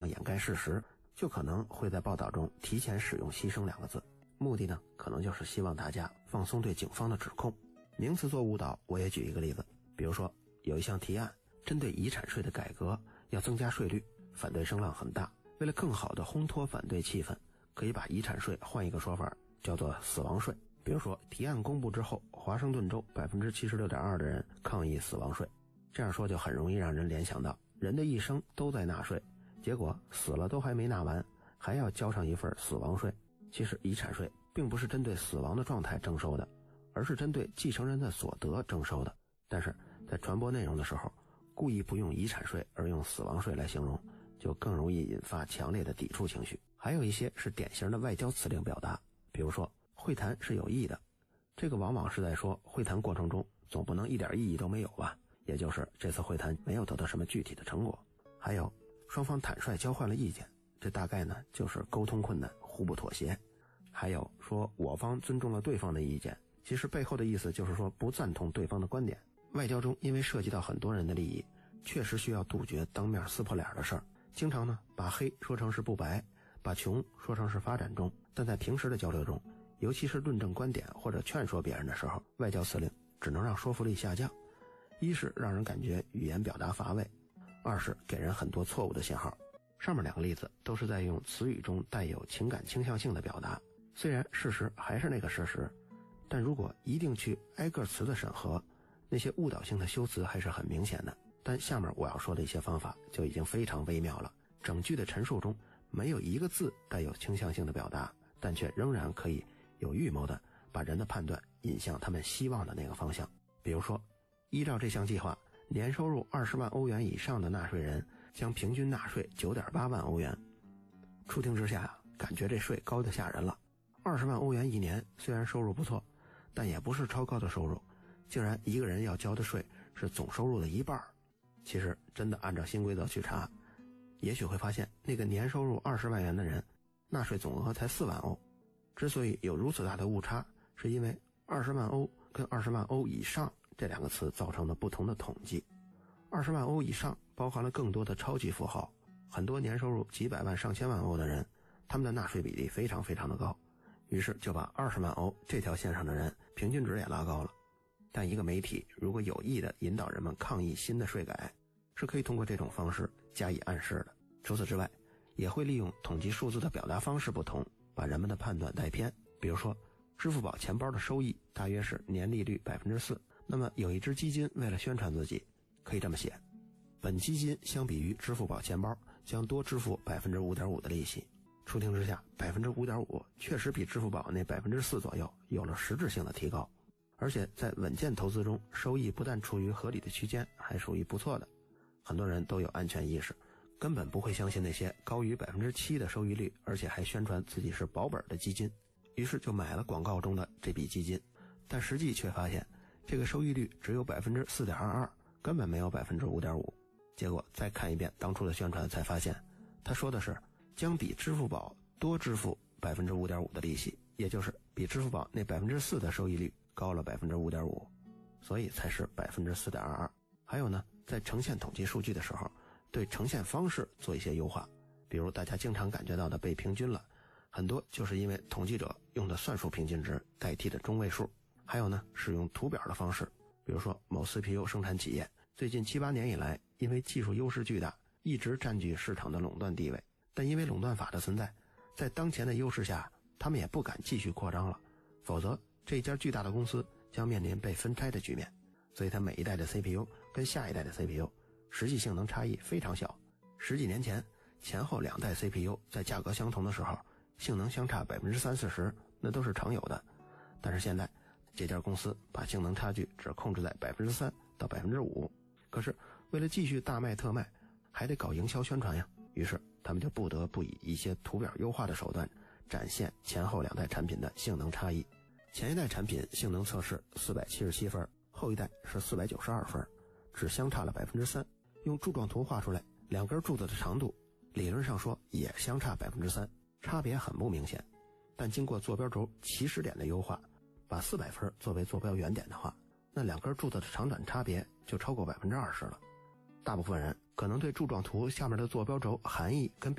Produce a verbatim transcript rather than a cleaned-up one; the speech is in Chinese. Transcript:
掩盖事实，就可能会在报道中提前使用牺牲两个字，目的呢可能就是希望大家放松对警方的指控。名词做误导，我也举一个例子，比如说有一项提案针对遗产税的改革要增加税率，反对声浪很大，为了更好的烘托反对气氛，可以把遗产税换一个说法，叫做死亡税。比如说提案公布之后，华盛顿州 百分之七十六点二 的人抗议死亡税，这样说就很容易让人联想到人的一生都在纳税，结果死了都还没纳完，还要交上一份死亡税。其实遗产税并不是针对死亡的状态征收的，而是针对继承人的所得征收的。但是在传播内容的时候，故意不用遗产税而用死亡税来形容，就更容易引发强烈的抵触情绪。还有一些是典型的外交辞令表达，比如说会谈是有益的，这个往往是在说会谈过程中总不能一点意义都没有吧，也就是这次会谈没有得到什么具体的成果。还有双方坦率交换了意见，这大概呢就是沟通困难，互不妥协。还有说我方尊重了对方的意见，其实背后的意思就是说不赞同对方的观点。外交中因为涉及到很多人的利益，确实需要杜绝当面撕破脸的事儿，经常呢把黑说成是不白，把穷说成是发展中。但在平时的交流中，尤其是论证观点或者劝说别人的时候，外交辞令只能让说服力下降，一是让人感觉语言表达乏味，二是给人很多错误的信号。上面两个例子都是在用词语中带有情感倾向性的表达，虽然事实还是那个事实，但如果一定去挨个词的审核，那些误导性的修辞还是很明显的。但下面我要说的一些方法就已经非常微妙了，整句的陈述中没有一个字带有倾向性的表达，但却仍然可以有预谋的把人的判断引向他们希望的那个方向。比如说，依照这项计划，年收入二十万欧元以上的纳税人将平均纳税 九点八万欧元。初听之下感觉这税高得吓人了，二十万欧元一年虽然收入不错，但也不是超高的收入，竟然一个人要交的税是总收入的一半。其实真的按照新规则去查，也许会发现那个年收入二十万元的人纳税总额才四万欧。之所以有如此大的误差，是因为二十万欧跟二十万欧以上这两个词造成的不同的统计。二十万欧以上包含了更多的超级富豪，很多年收入几百万上千万欧的人，他们的纳税比例非常非常的高，于是就把二十万欧这条线上的人平均值也拉高了。但一个媒体如果有意的引导人们抗议新的税改，是可以通过这种方式加以暗示的。除此之外，也会利用统计数字的表达方式不同，把人们的判断带偏。比如说支付宝钱包的收益大约是年利率 百分之四， 那么有一只基金为了宣传自己，可以这么写：本基金相比于支付宝钱包将多支付 百分之五点五 的利息。初听之下 百分之五点五 确实比支付宝那 百分之四 左右有了实质性的提高，而且在稳健投资中收益不但处于合理的区间，还属于不错的。很多人都有安全意识，根本不会相信那些高于 百分之七 的收益率而且还宣传自己是保本的基金，于是就买了广告中的这笔基金。但实际却发现这个收益率只有 百分之四点二二， 根本没有 百分之五点五。 结果再看一遍当初的宣传，才发现他说的是将比支付宝多支付 百分之五点五 的利息，也就是比支付宝那 百分之四 的收益率高了 百分之五点五， 所以才是 百分之四点二二。 还有呢，在呈现统计数据的时候，对呈现方式做一些优化，比如大家经常感觉到的被平均了，很多就是因为统计者用的算术平均值代替的中位数。还有呢，使用图表的方式，比如说某 C P U 生产企业最近七八年以来，因为技术优势巨大，一直占据市场的垄断地位，但因为垄断法的存在，在当前的优势下，他们也不敢继续扩张了，否则这家巨大的公司将面临被分拆的局面。所以它每一代的 C P U 跟下一代的 C P U 实际性能差异非常小。十几年前，前后两代 C P U 在价格相同的时候，性能相差 百分之三四十， 那都是常有的。但是现在这家公司把性能差距只控制在 百分之三 到 百分之五， 可是为了继续大卖特卖，还得搞营销宣传呀，于是他们就不得不以一些图表优化的手段展现前后两代产品的性能差异。前一代产品性能测试四百七十七分，后一代是四百九十二分，只相差了 百分之三。 用柱状图画出来，两根柱子的长度理论上说也相差 百分之三， 差别很不明显。但经过坐标轴起始点的优化，把四百分作为坐标原点的话，那两根柱子的长短差别就超过 百分之二十 了。大部分人可能对柱状图下面的坐标轴含义跟